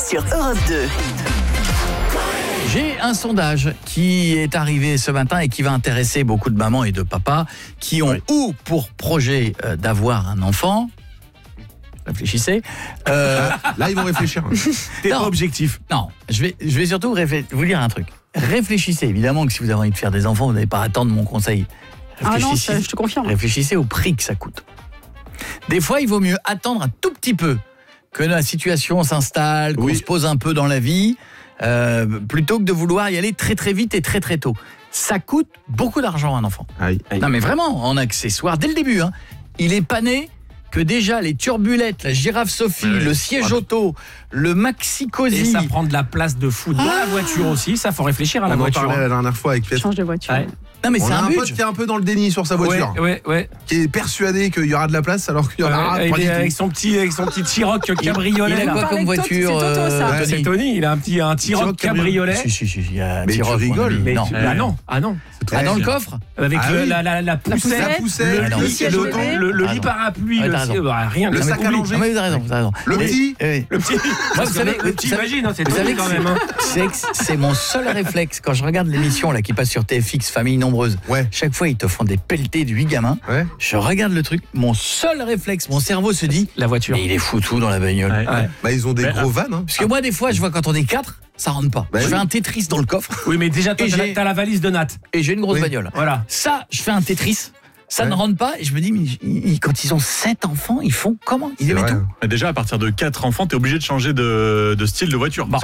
sur Europe 2. J'ai un sondage qui est arrivé ce matin et qui va intéresser beaucoup de mamans et de papas qui ont ou pour projet d'avoir un enfant. Réfléchissez. Là, ils vont réfléchir. T'es pas objectif. Non, je vais surtout vous dire un truc. Réfléchissez, évidemment que si vous avez envie de faire des enfants, vous n'allez pas attendre mon conseil. Ah non, ça, je te confirme. Réfléchissez au prix que ça coûte. Des fois, il vaut mieux attendre un tout petit peu que la situation s'installe, qu'on se pose un peu dans la vie, plutôt que de vouloir y aller très très vite et très très tôt. Ça coûte beaucoup d'argent un enfant. Aïe. Non mais vraiment, en accessoires, dès le début. Hein, il est pas né que déjà les turbulettes, la girafe Sophie, le siège auto, le maxi cosy. Et ça prend de la place de fou dans la voiture aussi. Ça, faut réfléchir à la On en voiture. parlait la dernière fois avec Pierre. Change de voiture. Ouais. Non mais On c'est a un un pote budget. qui est un peu dans le déni sur sa voiture, Ouais. qui est persuadé qu'il y aura de la place alors qu'il y en aura pas du avec tout. son petit T-Roc cabriolet. Il a là. quoi parlait comme de Toto, voiture c'est Toto, ça. Tony C'est Tony, il a un T-Roc T-Roc cabriolet. Si, il y a un Mais tu T-Roc, mon rigoles. ami. Mais Non. Ah non. Ah, dans le coffre. Avec Ah oui. la poussette, La poussette, le le siège lit, bébé. le lit Pardon. parapluie, Ouais, le t'as raison. rien. Le Non, mais sac à oublie. langer. Non, mais vous avez raison, vous avez raison. Le petit. Le petit. Moi, vous savez, le petit, imagine, c'est vous savez Tony que quand même. Hein. c'est mon seul réflexe quand je regarde l'émission là qui passe sur TFX Famille Nombreuse. Ouais. Chaque fois ils te font des pelletés de 8 gamins. Ouais. Je regarde le truc, mon seul réflexe, mon cerveau se dit La voiture. mais il est foutu dans la bagnole. Ouais. Bah, ils ont des gros vannes. Hein. Parce que moi des fois je vois quand on est 4, ça rentre pas. Bah je oui. fais un Tetris dans le coffre Oui, mais déjà, toi, Et t'as la valise de Nat. et j'ai une grosse Oui. bagnole. Voilà. Ça, je fais un Tetris. Ça Ouais. ne rentre pas et je me dis mais quand ils ont 7 enfants, ils font comment? Ils les C'est mettent vrai. où? Déjà, à partir de 4 enfants, t'es obligé de changer de style de voiture. Bon.